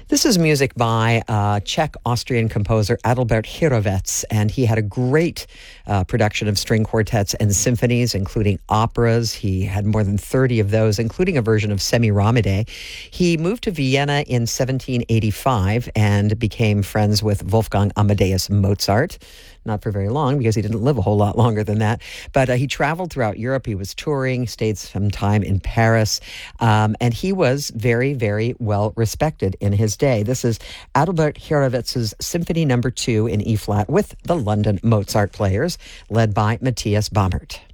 This is music by Czech-Austrian composer Adalbert Hrušovec, and he had a great production of string quartets and symphonies, including operas. He had more than 30 of those, including a version of Semiramide. He moved to Vienna in 1785 and became friends with Wolfgang Amadeus Mozart. Not for very long, because he didn't live a whole lot longer than that. But he traveled throughout Europe. He was touring, stayed some time in Paris, and he was very, very well respected in his day. This is Adalbert Hrušovec's Symphony No. 2 in E-flat with the London Mozart Players, led by Matthias Baumert.